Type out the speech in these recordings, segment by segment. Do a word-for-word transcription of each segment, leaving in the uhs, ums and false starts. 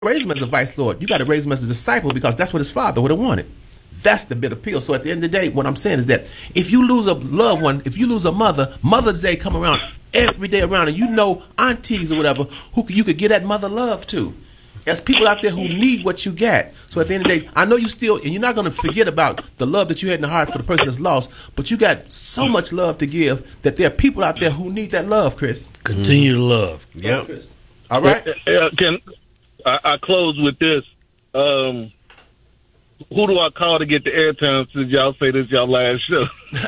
raise him as a vice lord. You got to raise him as a disciple because that's what his father would have wanted. That's the bitter pill. So at the end of the day, what I'm saying is that if you lose a loved one, if you lose a mother, Mother's Day come around every day around, and you know aunties or whatever who you could get that mother love to. There's people out there who need what you got. So at the end of the day, I know you still, and you're not going to forget about the love that you had in the heart for the person that's lost, but you got so much love to give that there are people out there who need that love, Chris. Continue to love. Yep. Chris. All right. Uh, can I, I close with this? Um, who do I call to get the airtime since y'all say this y'all last show?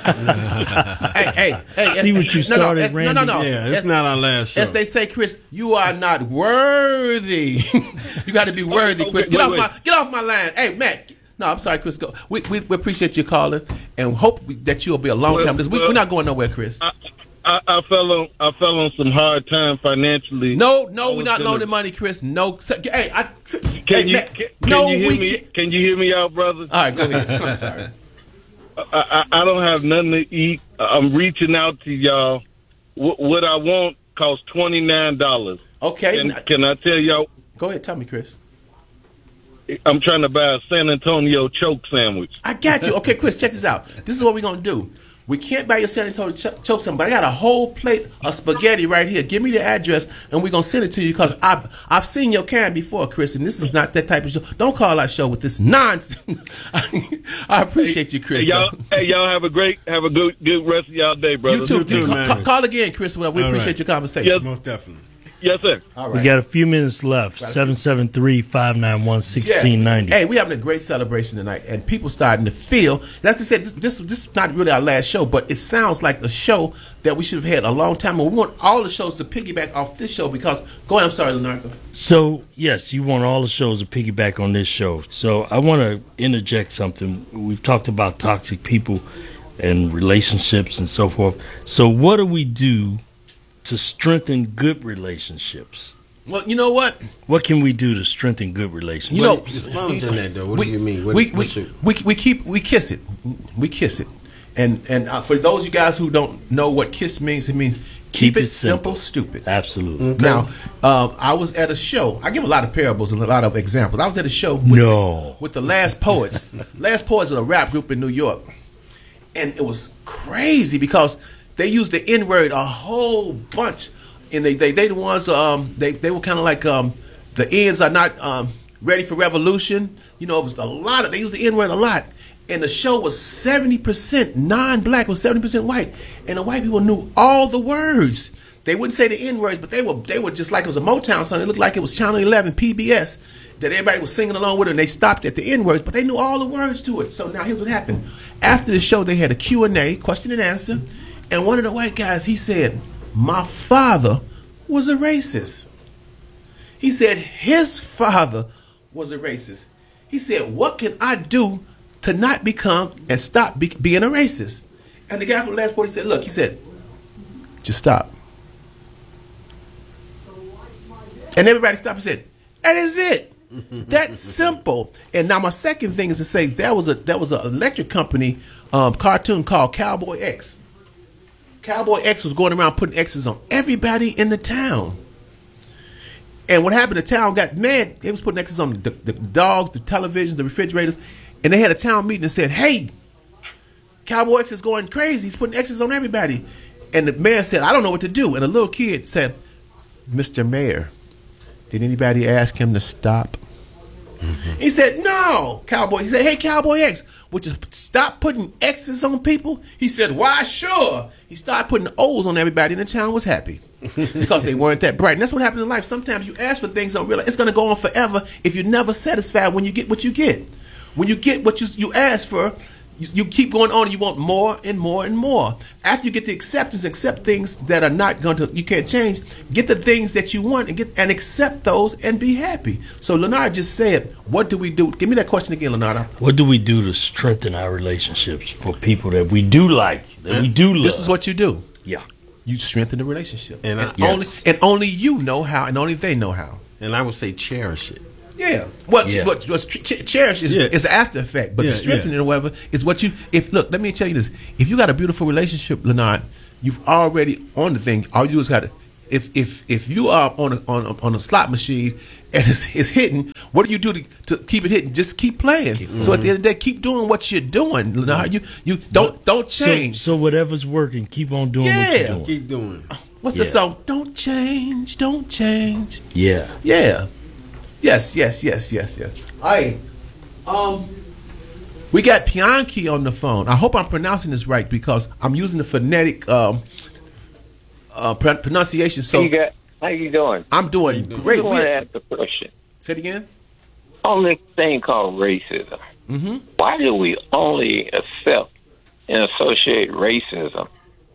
hey, hey, hey. See what you started, no, no, no, no, no. Yeah, it's as, not our last show. As they say, Chris, you are not worthy. You got to be worthy, Chris. Get, wait, off wait. My, get off my line. Hey, Matt. No, I'm sorry, Chris. Go. We, we, we appreciate you calling and hope that you'll be a long well, time. We, well, we're not going nowhere, Chris. I, I, I fell on I fell on some hard time financially. No, no, we're not gonna, loaning money, Chris. No, hey, I, can hey, you Matt, can, can no, you hear we me? Can, can you hear me out, brother? All right, go ahead. I'm sorry. I, I, I don't have nothing to eat. I'm reaching out to y'all. W- what I want costs twenty nine dollars. Okay, can, can I tell y'all? Go ahead, tell me, Chris. I'm trying to buy a San Antonio choke sandwich. I got you. Okay, Chris, check this out. This is what we're gonna do. We can't buy your San Antonio ch- choke sandwich, but I got a whole plate of spaghetti right here. Give me the address, and we're gonna send it to you because I've I've seen your can before, Chris, and this is not that type of show. Don't call our show with this nonsense. I appreciate you, Chris. Hey, y'all, hey, y'all have a great, have a good, good rest of y'all day, brother. You too, you too ca- man. Ca- call again, Chris. We appreciate right. your conversation. Yes. Most definitely. Yes, sir. All right. We got a few minutes left. seven seven three, five nine one, one six nine zero. Hey, we're having a great celebration tonight, and people starting to feel. Like I said, this, this this is not really our last show, but it sounds like a show that we should have had a long time ago. We want all the shows to piggyback off this show because. Go ahead. I'm sorry, Leonardo. So yes, you want all the shows to piggyback on this show. So I want to interject something. We've talked about toxic people and relationships and so forth. So what do we do to strengthen good relationships? Well, you know what? What can we do to strengthen good relationships? You know, expound on that though. What we, do you mean? What, we, we, your... we we keep we kiss it, we kiss it, and and uh, for those of you guys who don't know what kiss means, it means keep, keep it, it simple, simple, stupid. Absolutely. Okay. Now, um, I was at a show. I give a lot of parables and a lot of examples. I was at a show with, no. with the Last Poets. Last Poets are a rap group in New York, and it was crazy because they used the N word a whole bunch, and they they they the ones um they they were kind of like um the ends are not um ready for revolution. You know, it was a lot of they used the N word a lot, and the show was seventy percent non-black, was seventy percent white, and the white people knew all the words. They wouldn't say the N words, but they were they were just like it was a Motown song. It looked like it was Channel eleven P B S that everybody was singing along with it, and they stopped at the N words, but they knew all the words to it. So now here's what happened. After the show, they had a Q and A, question and answer. And one of the white guys, he said, my father was a racist. He said his father was a racist. He said, what can I do to not become and stop be- being a racist? And the guy from Last Point, he said, look, he said, just stop. And everybody stopped and said, that is it. That's simple. And now my second thing is to say that was a that was an electric company um, cartoon called Cowboy X. Cowboy X was going around putting X's on everybody in the town. And what happened, the town got mad. They was putting X's on the, the dogs, the televisions, the refrigerators. And they had a town meeting and said, hey, Cowboy X is going crazy. He's putting X's on everybody. And the mayor said, I don't know what to do. And the little kid said, Mister Mayor, did anybody ask him to stop? Mm-hmm. He said, no, Cowboy. He said, hey, Cowboy X, would you stop putting X's on people? He said, why, sure. He started putting O's on everybody, and the town was happy because they weren't that bright. And that's what happens in life. Sometimes you ask for things, don't realize it's going to go on forever if you're never satisfied when you get what you get. When you get what you, you ask for, you, you keep going on and you want more and more and more. After you get the acceptance, accept things that are not going to, you can't change, get the things that you want and get and accept those and be happy. So Leonardo just said, what do we do? Give me that question again, Leonardo. What do we do to strengthen our relationships for people that we do like, that we do love? This is what you do. Yeah. You strengthen the relationship. And, and, I, yes. only, and only you know how, and only they know how. And I would say cherish it. Yeah. What Yeah. what what's ch- cherish is Yeah. is the after effect, but Yeah, the strengthening yeah. or whatever is what you. If look, let me tell you this: if you got a beautiful relationship, Leonard, you've already on the thing. All you do is got to if if if you are on a on a, on a slot machine and it's, it's hitting, what do you do to, to keep it hitting? Just keep playing. Keep, so mm-hmm. at the end of the day, keep doing what you're doing. You know, you you don't don't change. So, so whatever's working, keep on doing yeah. what you're doing. Keep doing. What's yeah. the song? Don't change, don't change. Yeah. Yeah. Yes, yes, yes, yes, yes. All right. Um, we got Pianki on the phone. I hope I'm pronouncing this right because I'm using the phonetic um, uh, pr- pronunciation. So you got, how you doing? I'm doing great. I want to ask a question. Say it again. On this thing called racism, mm-hmm. why do we only accept and associate racism?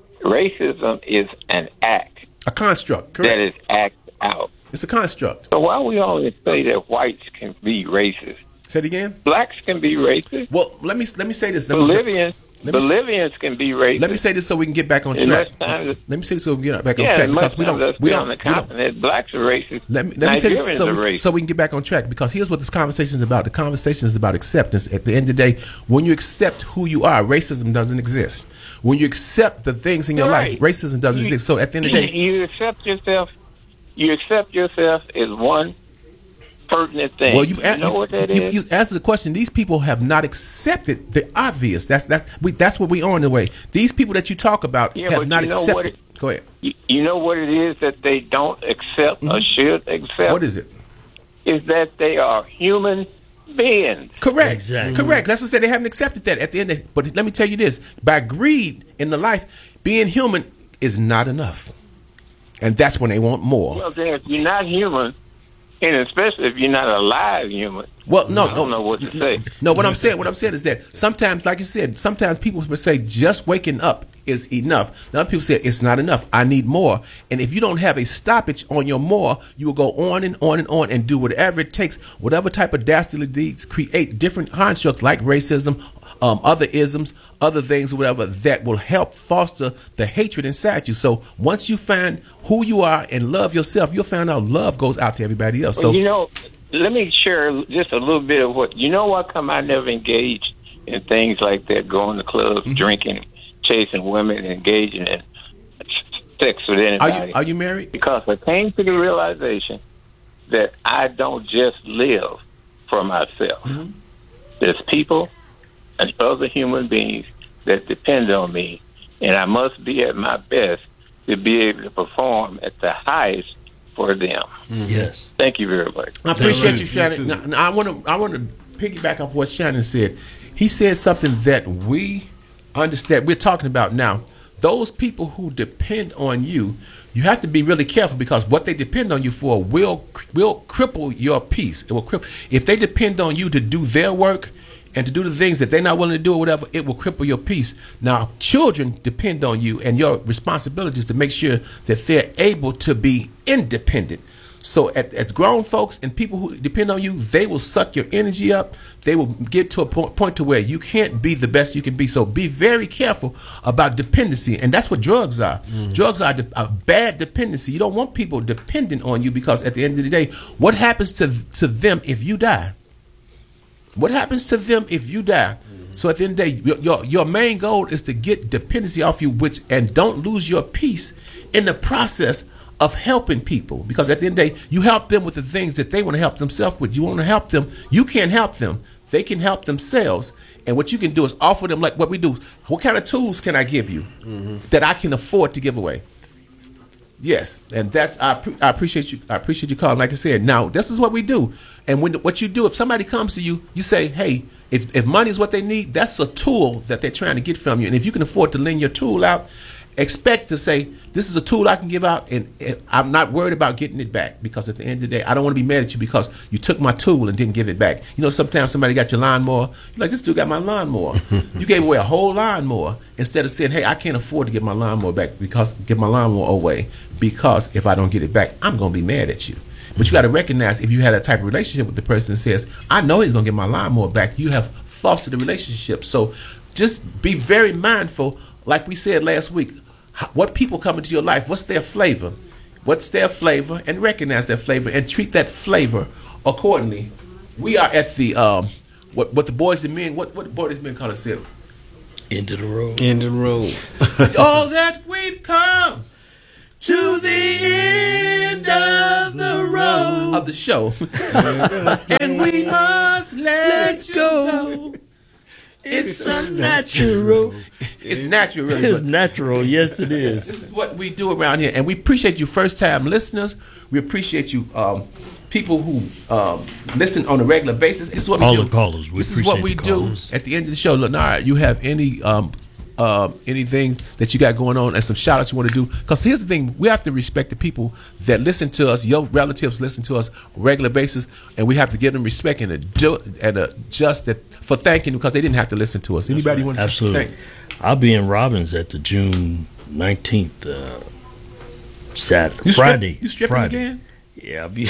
Racism is an act. A construct, correct. That is acted out. It's a construct. So why we only say that whites can be racist? Say it again. Blacks can be racist. Well, let me let me say this. Let Bolivians, me, let me, Bolivians can be racist. Let me say this so we can get back on track. To, let me say this so we can get back yeah, on track because we don't. We don't. On the we continent, don't. Blacks are racist. Let me let me say this so we, racist. so we can get back on track because here's what this conversation is about. The conversation is about acceptance. At the end of the day, when you accept who you are, racism doesn't exist. When you accept the things in your right. life, racism doesn't you, exist. So at the end of the day, you accept yourself. You accept yourself as one pertinent thing. Well, you've you know what that you, is? You answered the question. These people have not accepted the obvious. That's that's we, that's what we are in the way. These people that you talk about yeah, have not you know accepted. It, Go ahead. You, you know what it is that they don't accept mm-hmm. or should accept? What is it? Is that they are human beings. Correct. Exactly. Correct. That's what I said. They haven't accepted that at the end. Of, but let me tell you this: by greed in the life, being human is not enough, and that's when they want more. Well, then, if you're not human, and especially if you're not a live human, well, no, I don't no, know what to say. No, what I'm saying, what I'm saying is that sometimes, like you said, sometimes people would say just waking up is enough. Now, other people say it's not enough. I need more. And if you don't have a stoppage on your more, you will go on and on and on and do whatever it takes, whatever type of dastardly deeds, create different constructs like racism, um, other isms, other things, or whatever that will help foster the hatred inside you. So once you find who you are and love yourself, you'll find out love goes out to everybody else. So well, you know, let me share just a little bit of what you know. What come I never engaged in things like that, going to clubs, mm-hmm. drinking, chasing women, engaging in sex with anybody. Are you are you married? Because I came to the realization that I don't just live for myself. Mm-hmm. There's people and other human beings that depend on me, and I must be at my best to be able to perform at the highest for them. Mm-hmm. Yes. Thank you very much. I appreciate you, Shannon. Now, now I want to I want to piggyback off what Shannon said. He said something that we understand. We're talking about now. Those people who depend on you, you have to be really careful because what they depend on you for will will cripple your peace. It will cripple if they depend on you to do their work and to do the things that they're not willing to do or whatever. It will cripple your peace. Now, children depend on you, and your responsibility is to make sure that they're able to be independent. So at, at grown folks and people who depend on you, they will suck your energy up. They will get to a point, point to where you can't be the best you can be. So be very careful about dependency. And that's what drugs are. Mm. Drugs are de- a bad dependency. You don't want people dependent on you because at the end of the day, what happens to, to them if you die? What happens to them if you die? Mm-hmm. So at the end of the day, your, your, your main goal is to get dependency off you, which and don't lose your peace in the process of helping people, because at the end of the day, you help them with the things that they want to help themselves with. You want to help them. You can't help them. They can help themselves. And what you can do is offer them like what we do. What kind of tools can I give you mm-hmm. that I can afford to give away? Yes, and that's I, I appreciate you. I appreciate you calling. Like I said, now this is what we do. And when what you do, if somebody comes to you, you say, "Hey, if if money is what they need, that's a tool that they're trying to get from you. And if you can afford to lend your tool out, expect to say, this is a tool I can give out, and, and I'm not worried about getting it back, because at the end of the day, I don't want to be mad at you because you took my tool and didn't give it back. You know, sometimes somebody got your lawnmower. You're like, this dude got my lawnmower. You gave away a whole lawnmower instead of saying, hey, I can't afford to get my lawnmower back because give my lawnmower away because if I don't get it back, I'm going to be mad at you. But you got to recognize if you had that type of relationship with the person that says, I know he's going to get my lawnmower back, you have fostered the relationship. So just be very mindful, like we said last week, what people come into your life, what's their flavor? What's their flavor? And recognize their flavor and treat that flavor accordingly. We are at the, um, what what the boys and men, what, what the boys and men call it, said? End of the road. End of the road. All that we've come to the end of the road of the show. And we must let go. It's unnatural. It's natural, really. It's but natural. Yes, it This is. is what we do around here. And we appreciate you first-time listeners. We appreciate you um, people who um, listen on a regular basis. This is what we All do. the callers. We this is what appreciate we the do callers. at the end of the show. Lenard, you have any um, uh, anything that you got going on and some shout-outs you want to do? Because here's the thing. We have to respect the people that listen to us. Your relatives listen to us on a regular basis. And we have to give them respect and, adju- and adjust that for thanking them because they didn't have to listen to us. Anybody want to Absolutely. thank? I'll be in Robbins at the June nineteenth, uh, Saturday, You strip- Friday. you stripping Friday. again? Yeah, I'll be.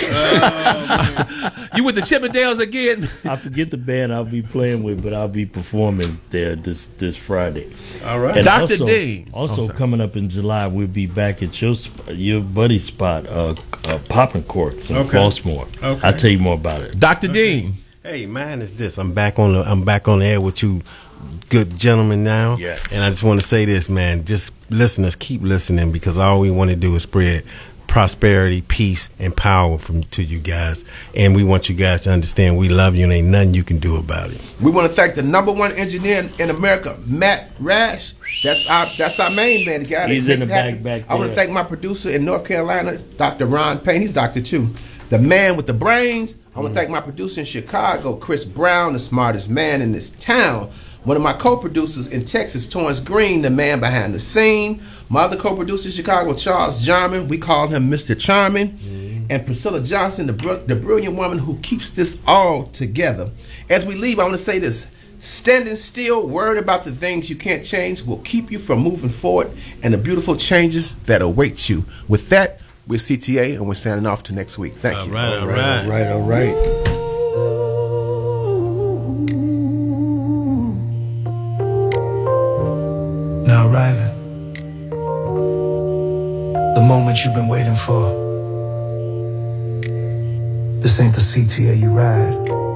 You with the Chippendales again? I forget the band I'll be playing with, but I'll be performing there this this Friday. All right. And Doctor also, D. Also Oh, sorry. coming up in July, we'll be back at your sp- your buddy's spot, uh, uh, Poppin' Corks in Okay. Flossmoor. Okay. I'll tell you more about it. Doctor Dean. Hey, mine is this. I'm back on the I'm back on the air with you, good gentlemen. Now, Yes. And I just want to say this, man. Just listeners, keep listening because all we want to do is spread prosperity, peace, and power from to you guys. And we want you guys to understand we love you and ain't nothing you can do about it. We want to thank the number one engineer in, in America, Matt Rash. That's our that's our main man. The guy that He's in makes the it back- happen. back I want to there. thank my producer in North Carolina, Doctor Ron Payne. He's doctor too. The man with the brains. I want to thank my producer in Chicago, Chris Brown, the smartest man in this town. One of my co-producers in Texas, Torrance Green, the man behind the scene. My other co-producer in Chicago, Charles Jarman. We call him Mister Charming. And Priscilla Johnson, the, br- the brilliant woman who keeps this all together. As we leave, I want to say this. Standing still, worried about the things you can't change will keep you from moving forward and the beautiful changes that await you. With that, we're C T A and we're signing off to next week. Thank All you. right, all right. All right, all right. Now, Rylan, the moment you've been waiting for. This ain't the C T A you ride.